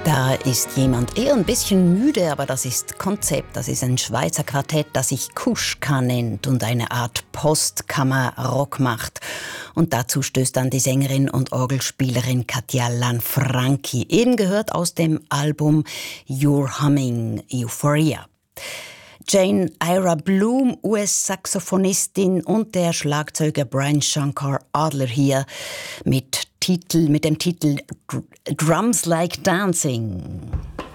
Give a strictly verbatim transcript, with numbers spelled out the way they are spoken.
Da ist jemand eher ein bisschen müde, aber das ist Konzept. Das ist ein Schweizer Quartett, das sich Kuschka nennt und eine Art Postkammer-Rock macht. Und dazu stößt dann die Sängerin und Orgelspielerin Katja Lanfranchi. Eben gehört aus dem Album You're Humming Euphoria. Jane Ira Bloom, U S-Saxophonistin, und der Schlagzeuger Brian Shankar Adler hier mit Titel, mit dem Titel Drums Like Dancing.